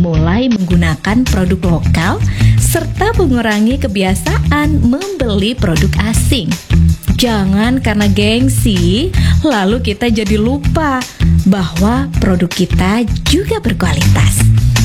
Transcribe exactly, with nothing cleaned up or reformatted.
mulai menggunakan produk lokal serta mengurangi kebiasaan membeli produk asing. Jangan karena gengsi, lalu kita jadi lupa bahwa produk kita juga berkualitas.